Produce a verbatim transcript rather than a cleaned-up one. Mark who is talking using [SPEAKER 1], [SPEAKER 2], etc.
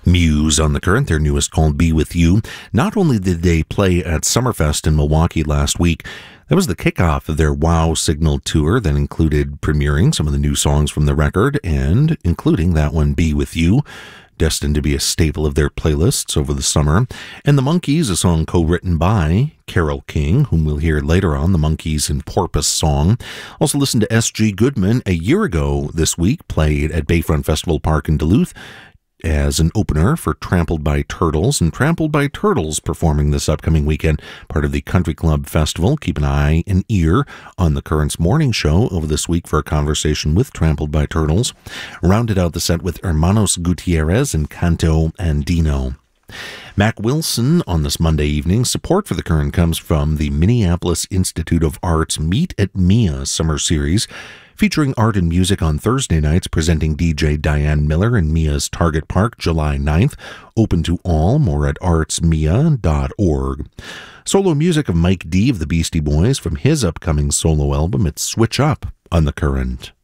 [SPEAKER 1] Muse on the Current, their newest called Be With You. Not only did they play at Summerfest in Milwaukee last week, that was the kickoff of their Wow Signal tour that included premiering some of the new songs from the record and including that one, Be With You, destined to be a staple of their playlists over the summer. And The Monkees, a song co-written by Carole King, whom we'll hear later on, The Monkees and Porpoise song. Also listened to S G Goodman a year ago this week, played at Bayfront Festival Park in Duluth as an opener for Trampled by Turtles, and Trampled by Turtles performing this upcoming weekend, part of the Country Club Festival. Keep an eye and ear on the Current's morning show over this week for a conversation with Trampled by Turtles. Rounded out the set with Hermanos Gutierrez and Canto Andino. Mac Wilson on this Monday evening. Support for the Current comes from the Minneapolis Institute of Art's Meet at Mia summer series, featuring art and music on Thursday nights, presenting D J Diane Miller in Mia's Target Park July ninth. Open to all, more at arts mia dot org. Solo music of Mike D of the Beastie Boys from his upcoming solo album, It's Switch Up on the Current.